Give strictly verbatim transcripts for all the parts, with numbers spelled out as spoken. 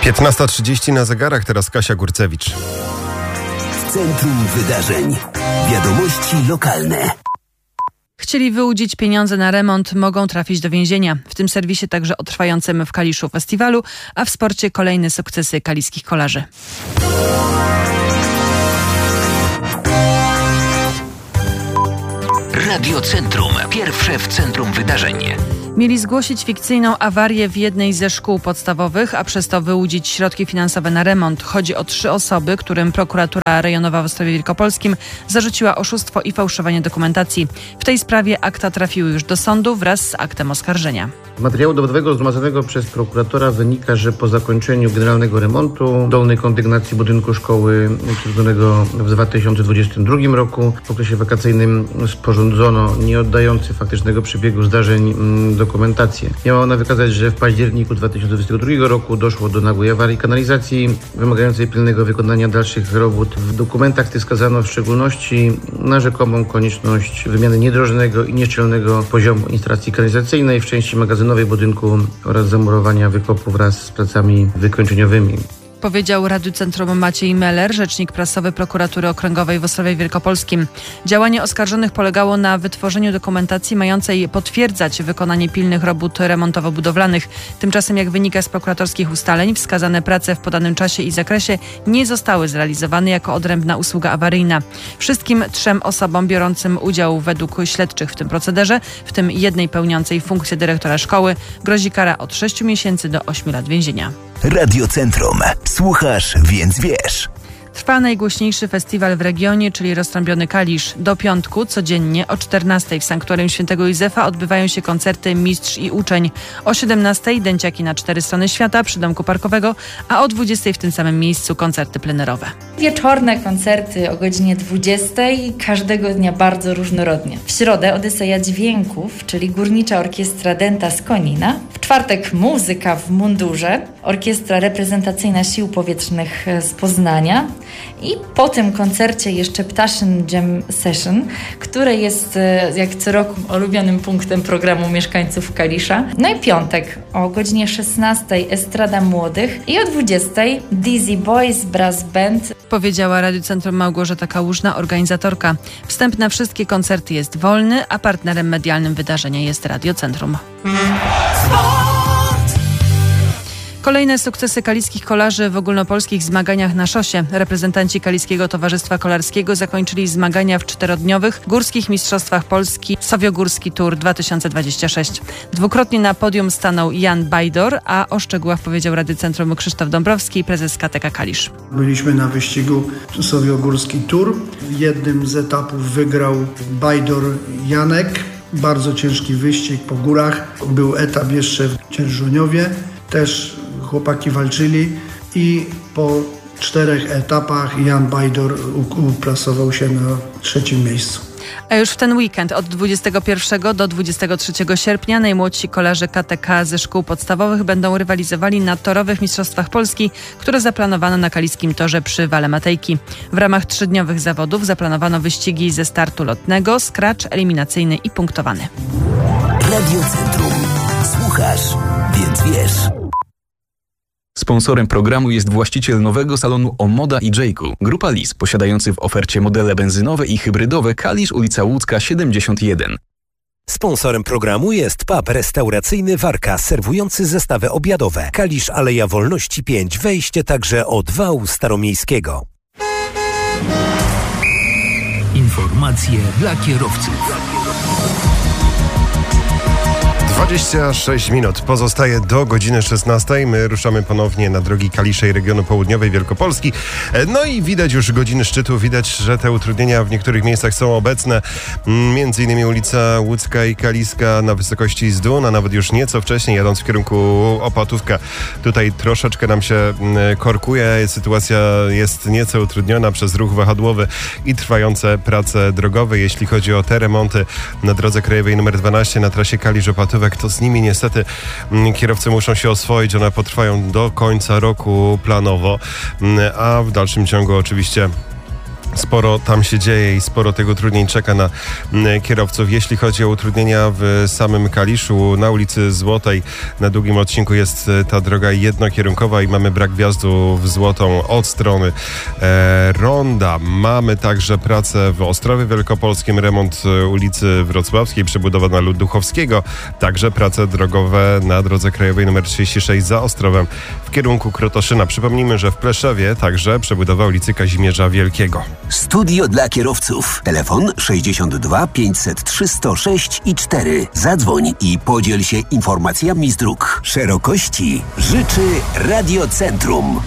piętnasta trzydzieści na zegarach, teraz Kasia Górcewicz. W centrum wydarzeń. Wiadomości lokalne. Chcieli wyłudzić pieniądze na remont, mogą trafić do więzienia. W tym serwisie także o trwającym w Kaliszu festiwalu, a w sporcie kolejne sukcesy kaliskich kolarzy. Radio Centrum. Pierwsze w centrum wydarzeń. Mieli zgłosić fikcyjną awarię w jednej ze szkół podstawowych, a przez to wyłudzić środki finansowe na remont. Chodzi o trzy osoby, którym prokuratura rejonowa w Ostrowie Wielkopolskim zarzuciła oszustwo i fałszowanie dokumentacji. W tej sprawie akta trafiły już do sądu wraz z aktem oskarżenia. Z materiału dowodowego zgromadzonego przez prokuratora wynika, że po zakończeniu generalnego remontu dolnej kondygnacji budynku szkoły przeprowadzonego w dwa tysiące dwudziestym drugim roku w okresie wakacyjnym sporządzono nie oddający faktycznego przebiegu zdarzeń dokumentację. Miała ona wykazać, że w październiku dwa tysiące dwudziestego drugiego roku doszło do nagłej awarii kanalizacji wymagającej pilnego wykonania dalszych robót. W dokumentach tych wskazano w szczególności na rzekomą konieczność wymiany niedrożnego i nieszczelnego poziomu instalacji kanalizacyjnej w części magazynowej budynku oraz zamurowania wykopu wraz z pracami wykończeniowymi. Powiedział Radiu Centrum Maciej Meller, rzecznik prasowy Prokuratury Okręgowej w Ostrowie Wielkopolskim. Działanie oskarżonych polegało na wytworzeniu dokumentacji mającej potwierdzać wykonanie pilnych robót remontowo-budowlanych. Tymczasem, jak wynika z prokuratorskich ustaleń, wskazane prace w podanym czasie i zakresie nie zostały zrealizowane jako odrębna usługa awaryjna. Wszystkim trzem osobom biorącym udział według śledczych w tym procederze, w tym jednej pełniącej funkcję dyrektora szkoły, grozi kara od sześciu miesięcy do ośmiu lat więzienia. Radio Centrum. Słuchasz, więc wiesz. Trwa najgłośniejszy festiwal w regionie, czyli Roztrąbiony Kalisz. Do piątku codziennie o czternastej w Sanktuarium Świętego Józefa odbywają się koncerty Mistrz i Uczeń. O siedemnastej dęciaki na cztery strony świata przy Domku Parkowego, a o dwudziestej w tym samym miejscu koncerty plenerowe. Wieczorne koncerty o godzinie dwudziestej, każdego dnia bardzo różnorodnie. W środę Odyseja Dźwięków, czyli Górnicza Orkiestra Dęta z Konina. W czwartek muzyka w mundurze, Orkiestra Reprezentacyjna Sił Powietrznych z Poznania. I po tym koncercie jeszcze Ptaszyn Jam Session, które jest jak co roku ulubionym punktem programu mieszkańców Kalisza. No i piątek o godzinie szesnastej Estrada Młodych i o dwudziestej Dizzy Boys Brass Band. Powiedziała Radiu Centrum Małgorzata Kałużna, organizatorka. Wstęp na wszystkie koncerty jest wolny, a partnerem medialnym wydarzenia jest Radio Centrum. Kolejne sukcesy kaliskich kolarzy w ogólnopolskich zmaganiach na szosie. Reprezentanci Kaliskiego Towarzystwa Kolarskiego zakończyli zmagania w czterodniowych Górskich Mistrzostwach Polski Sowiogórski Tour dwa tysiące dwudziesty szósty. Dwukrotnie na podium stanął Jan Bajdor, a o szczegółach powiedział Radiu Centrum Krzysztof Dąbrowski, prezes K T K Kalisz. Byliśmy na wyścigu Sowiogórski Tour. Jednym z etapów wygrał Bajdor Janek. Bardzo ciężki wyścig po górach. Był etap jeszcze w Dzierżoniowie. Też chłopaki walczyli i po czterech etapach Jan Bajdor uplasował się na trzecim miejscu. A już w ten weekend od dwudziestego pierwszego do dwudziestego trzeciego sierpnia najmłodsi kolarze K T K ze szkół podstawowych będą rywalizowali na torowych Mistrzostwach Polski, które zaplanowano na kaliskim torze przy Wale Matejki. W ramach trzydniowych zawodów zaplanowano wyścigi ze startu lotnego, scratch, eliminacyjny i punktowany. Radio Centrum. Słuchasz, więc wiesz. Sponsorem programu jest właściciel nowego salonu Omoda i Jayku. Grupa Lis, posiadający w ofercie modele benzynowe i hybrydowe Kalisz, ulica Łódzka siedemdziesiąt jeden. Sponsorem programu jest pub restauracyjny Warka, serwujący zestawy obiadowe. Kalisz, Aleja Wolności pięć, wejście także od wału staromiejskiego. Informacje dla kierowców. dwadzieścia sześć minut pozostaje do godziny szesnastej. My ruszamy ponownie na drogi Kaliszej regionu południowej Wielkopolski. No i widać już godziny szczytu, widać, że te utrudnienia w niektórych miejscach są obecne. Między innymi ulica Łódzka i Kaliska na wysokości Zdun, a nawet już nieco wcześniej jadąc w kierunku Opatówka. Tutaj troszeczkę nam się korkuje. Sytuacja jest nieco utrudniona przez ruch wahadłowy i trwające prace drogowe. Jeśli chodzi o te remonty na drodze krajowej nr dwanaście na trasie Kalisz-Opatówek, to z nimi niestety kierowcy muszą się oswoić. One potrwają do końca roku planowo, a w dalszym ciągu oczywiście Sporo tam się dzieje i sporo tych utrudnień czeka na kierowców. Jeśli chodzi o utrudnienia w samym Kaliszu, na ulicy Złotej na długim odcinku jest ta droga jednokierunkowa i mamy brak wjazdu w Złotą od strony e, Ronda. Mamy także pracę w Ostrowie Wielkopolskim, remont ulicy Wrocławskiej, przebudowa na Luduchowskiego, także prace drogowe na drodze krajowej nr trzydzieści sześć za Ostrowem w kierunku Krotoszyna. Przypomnijmy, że w Pleszewie także przebudowa ulicy Kazimierza Wielkiego. Studio dla kierowców. Telefon sześćdziesiąt dwa pięćset trzy sto sześć i cztery. Zadzwoń i podziel się informacjami z dróg. Szerokości życzy Radiocentrum.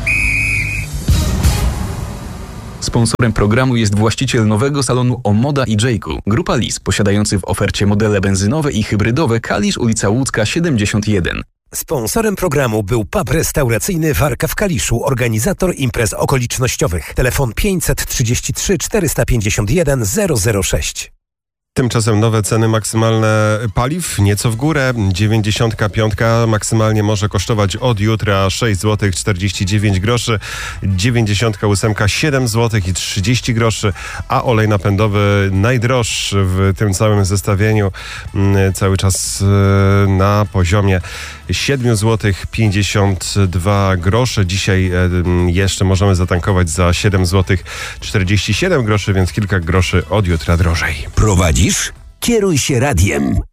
Sponsorem programu jest właściciel nowego salonu Omoda i Jayku. Grupa Lis, posiadający w ofercie modele benzynowe i hybrydowe Kalisz, ulica Łódzka siedemdziesiąt jeden. Sponsorem programu był pub restauracyjny Warka w Kaliszu, organizator imprez okolicznościowych. Telefon pięćset trzydzieści trzy czterysta pięćdziesiąt jeden zero zero sześć. Tymczasem nowe ceny maksymalne paliw nieco w górę. dziewięćdziesiątka piątka maksymalnie może kosztować od jutra sześć złotych czterdzieści dziewięć groszy, dziewięćdziesiątka ósemka siedem złotych i trzydzieści groszy, a olej napędowy najdroższy w tym całym zestawieniu cały czas na poziomie siedem złotych pięćdziesiąt dwa grosze. Dzisiaj jeszcze możemy zatankować za siedem złotych czterdzieści siedem groszy, więc kilka groszy od jutra drożej. Prowadzisz? Kieruj się radiem.